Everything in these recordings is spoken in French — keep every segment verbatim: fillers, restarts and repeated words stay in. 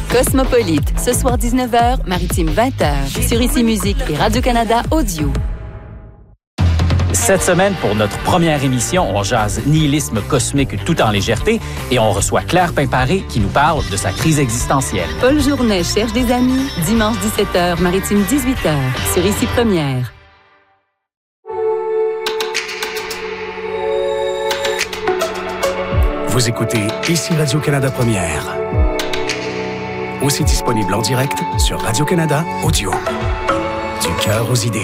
Cosmopolite, ce soir dix-neuf heures, Maritime vingt heures, sur Ici Musique et Radio-Canada Audio. Cette semaine, pour notre première émission, on jase nihilisme cosmique tout en légèreté et on reçoit Claire Pimparé qui nous parle de sa crise existentielle. Paul Journet cherche des amis, dimanche dix-sept heures, Maritime dix-huit heures, sur Ici Première. Vous écoutez Ici Radio-Canada Première. Aussi disponible en direct sur Radio-Canada Audio. Du cœur aux idées.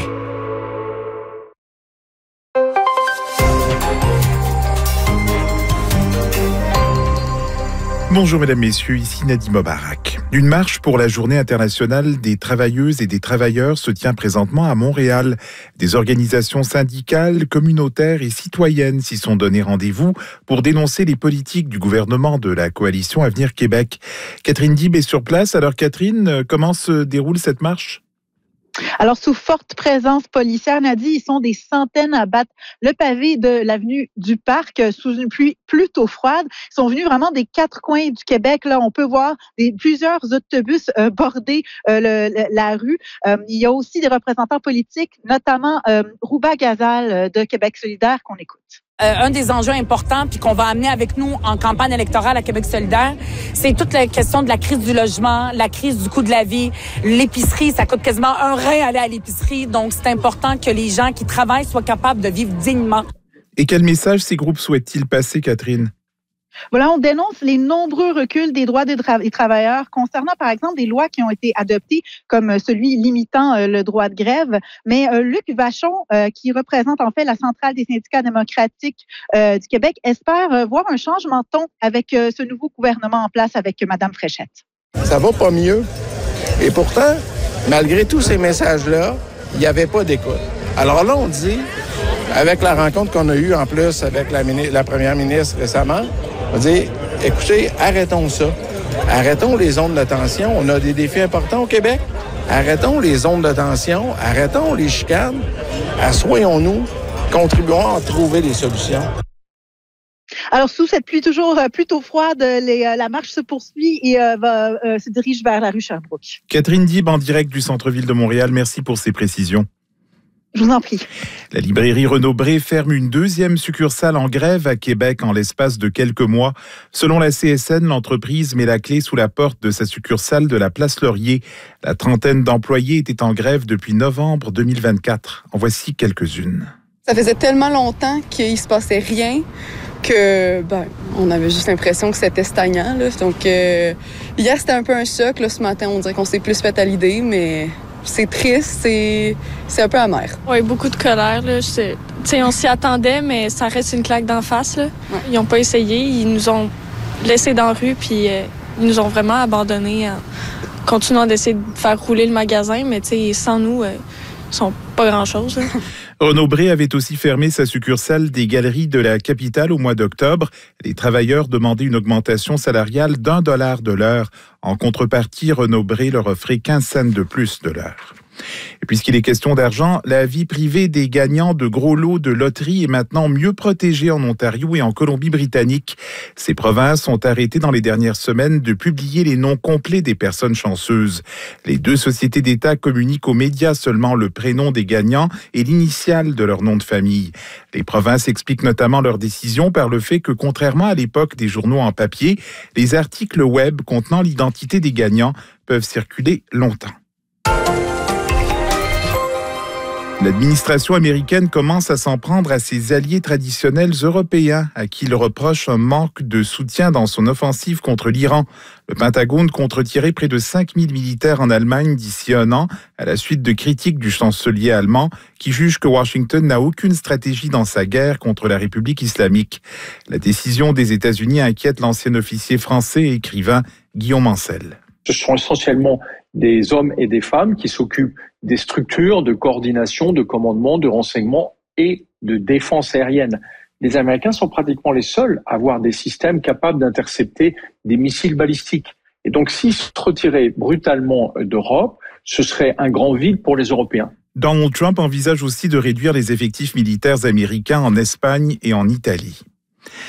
Bonjour mesdames, messieurs, ici Nadim Mobarak. Une marche pour la Journée internationale des travailleuses et des travailleurs se tient présentement à Montréal. Des organisations syndicales, communautaires et citoyennes s'y sont donné rendez-vous pour dénoncer les politiques du gouvernement de la coalition Avenir Québec. Catherine Dib est sur place. Alors Catherine, comment se déroule cette marche? Alors, sous forte présence policière, Nadie, ils sont des centaines à battre le pavé de l'avenue du Parc sous une pluie plutôt froide. Ils sont venus vraiment des quatre coins du Québec. Là, on peut voir des, plusieurs autobus euh, border euh, le, le, la rue. Euh, il y a aussi des représentants politiques, notamment euh, Rouba Gazal de Québec solidaire qu'on écoute. Euh, un des enjeux importants puis qu'on va amener avec nous en campagne électorale à Québec solidaire, c'est toute la question de la crise du logement, la crise du coût de la vie, l'épicerie, ça coûte quasiment un rein aller à l'épicerie, donc c'est important que les gens qui travaillent soient capables de vivre dignement. Et quel message ces groupes souhaitent-ils passer, Catherine? Voilà, on dénonce les nombreux reculs des droits des, tra- des travailleurs concernant, par exemple, des lois qui ont été adoptées, comme celui limitant euh, le droit de grève. Mais euh, Luc Vachon, euh, qui représente en fait la Centrale des syndicats démocratiques euh, du Québec, espère euh, voir un changement de ton avec euh, ce nouveau gouvernement en place avec euh, Mme Fréchette. Ça va pas mieux. Et pourtant, malgré tous ces messages-là, il n'y avait pas d'écoute. Alors là, on dit, avec la rencontre qu'on a eue en plus avec la, mini- la première ministre récemment, on dit, écoutez, arrêtons ça. Arrêtons les zones de tension. On a des défis importants au Québec. Arrêtons les zones de tension. Arrêtons les chicanes. Assoyons-nous. Contribuons à trouver des solutions. Alors, sous cette pluie toujours euh, plutôt froide, les, euh, la marche se poursuit et euh, va, euh, se dirige vers la rue Sherbrooke. Catherine Dib, en direct du centre-ville de Montréal, merci pour ces précisions. Je vous en prie. La librairie Renaud-Bré ferme une deuxième succursale en grève à Québec en l'espace de quelques mois. Selon la C S N, l'entreprise met la clé sous la porte de sa succursale de la Place Laurier. La trentaine d'employés étaient en grève depuis novembre deux mille vingt-quatre. En voici quelques-unes. Ça faisait tellement longtemps qu'il se passait rien que ben, on avait juste l'impression que c'était stagnant. Là. Donc euh, hier, c'était un peu un choc. Là, ce matin, on dirait qu'on s'est plus fait à l'idée, mais c'est triste, c'est, c'est un peu amer. Oui, beaucoup de colère. Là. C'est, on s'y attendait, mais ça reste une claque d'en face. Là. Ouais. Ils n'ont pas essayé. Ils nous ont laissés dans la rue, puis euh, ils nous ont vraiment abandonnés en continuant d'essayer de faire rouler le magasin. Mais sans nous, euh, ils sont pas grand-chose. Renaud-Bré avait aussi fermé sa succursale des Galeries de la capitale au mois d'octobre. Les travailleurs demandaient une augmentation salariale d'un dollar de l'heure. En contrepartie, Renaud-Bré leur offrait quinze cents de plus de l'heure. Et puisqu'il est question d'argent, la vie privée des gagnants de gros lots de loterie est maintenant mieux protégée en Ontario et en Colombie-Britannique. Ces provinces ont arrêté dans les dernières semaines de publier les noms complets des personnes chanceuses. Les deux sociétés d'État communiquent aux médias seulement le prénom des gagnants et l'initiale de leur nom de famille. Les provinces expliquent notamment leur décision par le fait que, contrairement à l'époque des journaux en papier, les articles web contenant l'identité des gagnants peuvent circuler longtemps. L'administration américaine commence à s'en prendre à ses alliés traditionnels européens, à qui il reproche un manque de soutien dans son offensive contre l'Iran. Le Pentagone compte retirer près de cinq mille militaires en Allemagne d'ici un an, à la suite de critiques du chancelier allemand, qui juge que Washington n'a aucune stratégie dans sa guerre contre la République islamique. La décision des États-Unis inquiète l'ancien officier français et écrivain Guillaume Ancel. Ce sont essentiellement des hommes et des femmes qui s'occupent des structures de coordination, de commandement, de renseignement et de défense aérienne. Les Américains sont pratiquement les seuls à avoir des systèmes capables d'intercepter des missiles balistiques. Et donc, s'ils se retiraient brutalement d'Europe, ce serait un grand vide pour les Européens. Donald Trump envisage aussi de réduire les effectifs militaires américains en Espagne et en Italie.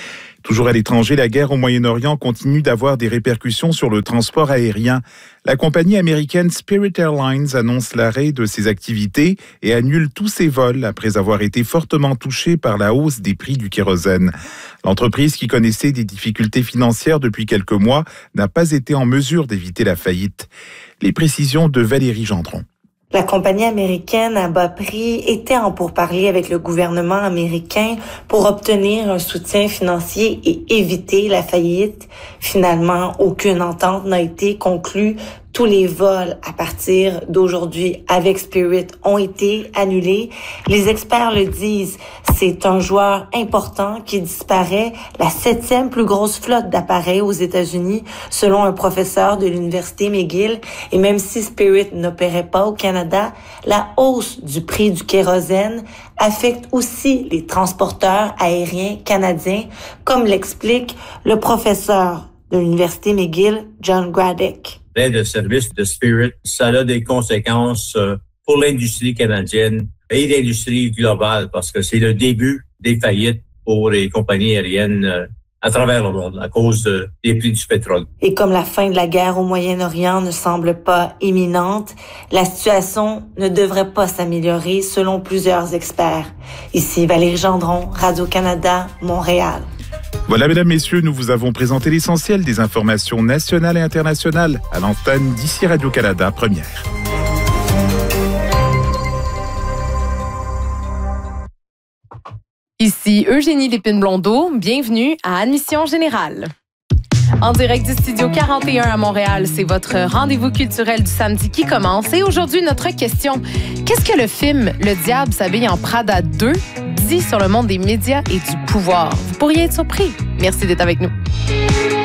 Toujours à l'étranger, la guerre au Moyen-Orient continue d'avoir des répercussions sur le transport aérien. La compagnie américaine Spirit Airlines annonce l'arrêt de ses activités et annule tous ses vols après avoir été fortement touchée par la hausse des prix du kérosène. L'entreprise, qui connaissait des difficultés financières depuis quelques mois, n'a pas été en mesure d'éviter la faillite. Les précisions de Valérie Gendron. La compagnie américaine à bas prix était en pourparlers avec le gouvernement américain pour obtenir un soutien financier et éviter la faillite. Finalement, aucune entente n'a été conclue. Tous les vols à partir d'aujourd'hui avec Spirit ont été annulés. Les experts le disent, c'est un joueur important qui disparaît, la septième plus grosse flotte d'appareils aux États-Unis, selon un professeur de l'Université McGill. Et même si Spirit n'opérait pas au Canada, la hausse du prix du kérosène affecte aussi les transporteurs aériens canadiens, comme l'explique le professeur de l'Université McGill, John Graddick. L'aide de service de Spirit, ça a des conséquences pour l'industrie canadienne et l'industrie globale, parce que c'est le début des faillites pour les compagnies aériennes à travers le monde à cause des prix du pétrole. Et comme la fin de la guerre au Moyen-Orient ne semble pas imminente, la situation ne devrait pas s'améliorer selon plusieurs experts. Ici Valérie Gendron, Radio-Canada, Montréal. Voilà, mesdames, messieurs, nous vous avons présenté l'essentiel des informations nationales et internationales à l'antenne d'ici Radio-Canada Première. Ici Eugénie Lépine-Blondeau, bienvenue à Admission Générale. En direct du Studio quarante et un à Montréal, c'est votre rendez-vous culturel du samedi qui commence. Et aujourd'hui, notre question, qu'est-ce que le film « Le diable s'habille en Prada deux » dit sur le monde des médias et du pouvoir? Vous pourriez être surpris. Merci d'être avec nous.